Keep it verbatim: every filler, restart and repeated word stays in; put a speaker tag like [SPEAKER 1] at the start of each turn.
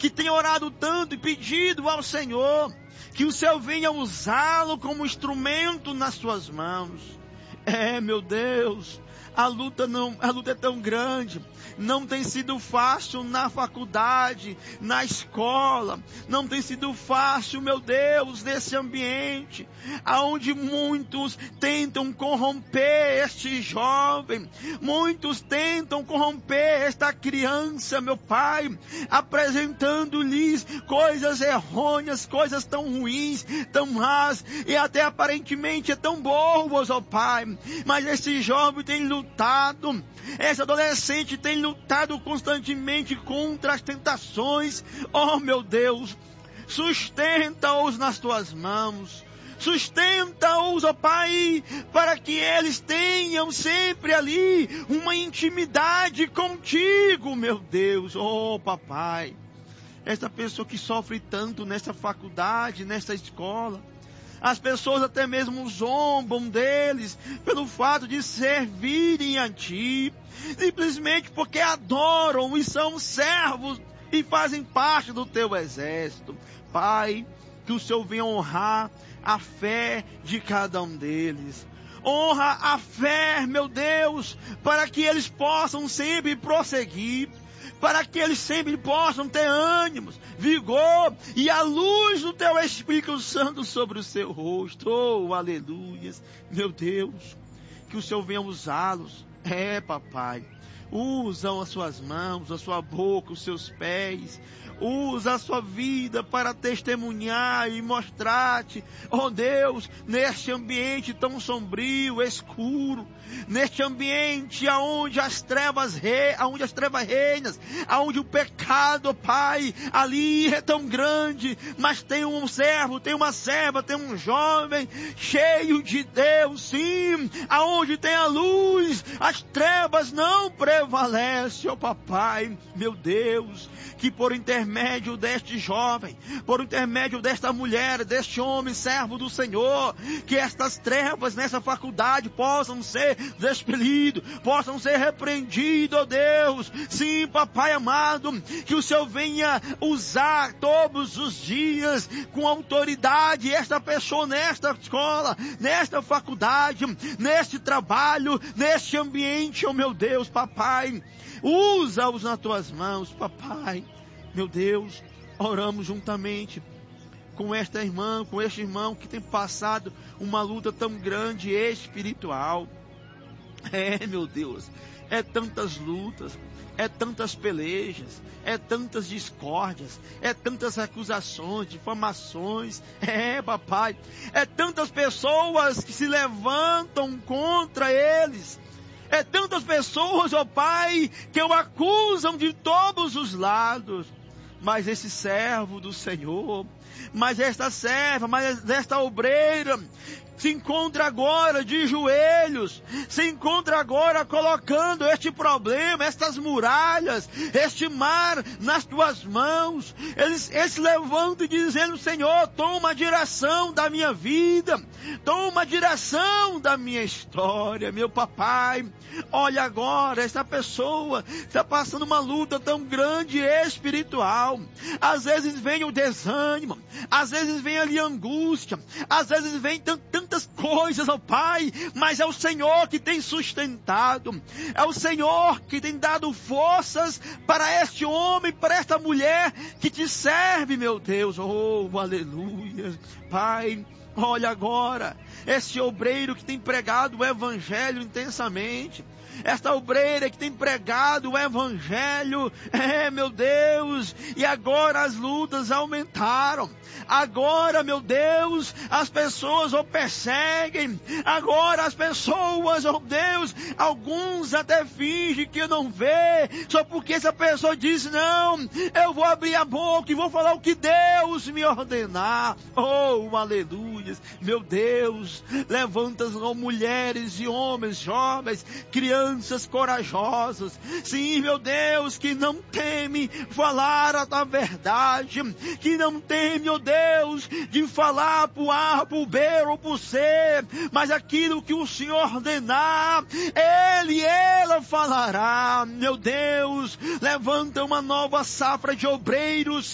[SPEAKER 1] que tem orado tanto e pedido ao Senhor que o Senhor venha usá-lo como instrumento nas suas mãos. É, meu Deus, a luta não, a luta é tão grande. Não tem sido fácil na faculdade, na escola. Não tem sido fácil, meu Deus, nesse ambiente, aonde muitos tentam corromper este jovem. Muitos tentam corromper esta criança, meu Pai, apresentando-lhes coisas errôneas, coisas tão ruins, tão más, e até aparentemente é tão boas, ó Pai. Mas esse jovem tem lutado, esse adolescente tem lutado constantemente contra as tentações. Oh, meu Deus, sustenta-os nas tuas mãos. Sustenta-os, ó Pai, para que eles tenham sempre ali uma intimidade contigo, meu Deus. Oh, papai, esta pessoa que sofre tanto nessa faculdade, nessa escola, as pessoas até mesmo zombam deles pelo fato de servirem a Ti, simplesmente porque adoram e são servos e fazem parte do Teu exército. Pai, que o Senhor venha honrar a fé de cada um deles. Honra a fé, meu Deus, para que eles possam sempre prosseguir, para que eles sempre possam ter ânimos, vigor e a luz do Teu Espírito Santo sobre o seu rosto. Oh, aleluias. Meu Deus, que o Senhor venha usá-los. É, papai, usa as suas mãos, a sua boca, os seus pés. Usa a sua vida para testemunhar e mostrar-te, oh Deus, neste ambiente tão sombrio, escuro, neste ambiente aonde as trevas re, aonde as trevas reinam, aonde o pecado, Pai, ali é tão grande, mas tem um servo, tem uma serva, tem um jovem cheio de Deus, sim, aonde tem a luz, as trevas não prevalecem, ó papai, meu Deus, que por intermédio deste jovem, por intermédio desta mulher, deste homem, servo do Senhor, que estas trevas nessa faculdade possam ser expelidas, possam ser repreendidas, ó Deus. Sim, papai amado, que o Senhor venha usar todos os dias com autoridade esta pessoa nesta escola, nesta faculdade, neste trabalho, neste ambiente, ó meu Deus, papai. Usa-os nas tuas mãos, papai. Meu Deus, oramos juntamente com esta irmã, com este irmão que tem passado uma luta tão grande espiritual. É, meu Deus, é tantas lutas, é tantas pelejas, é tantas discórdias, é tantas acusações, difamações. É, papai, é tantas pessoas que se levantam contra eles. É tantas pessoas, ó Pai, que o acusam de todos os lados. Mas esse servo do Senhor, mas esta serva, mas esta obreira, se encontra agora de joelhos, se encontra agora colocando este problema, estas muralhas, este mar nas tuas mãos. Eles, eles levantam e dizendo: Senhor, toma a direção da minha vida, toma a direção da minha história, meu papai. Olha agora, esta pessoa está passando uma luta tão grande espiritual. Às vezes vem o desânimo, às vezes vem ali a angústia, às vezes vem tantas coisas, ó Pai, mas é o Senhor que tem sustentado, é o Senhor que tem dado forças para este homem, para esta mulher que te serve, meu Deus. Oh, aleluia, Pai. Olha agora, esse obreiro que tem pregado o Evangelho intensamente, esta obreira que tem pregado o Evangelho, é, meu Deus, e agora as lutas aumentaram, agora, meu Deus, as pessoas o perseguem, agora as pessoas, oh Deus, alguns até fingem que não vê, só porque essa pessoa diz: não, eu vou abrir a boca e vou falar o que Deus me ordenar. Oh, aleluia. Meu Deus, levanta oh, mulheres e homens, jovens, crianças corajosas, sim, meu Deus, que não temem falar a tua verdade, que não temem, oh Deus, de falar pro A, pro B ou pro C, mas aquilo que o Senhor ordenar, Ele e ela falará. Meu Deus, levanta uma nova safra de obreiros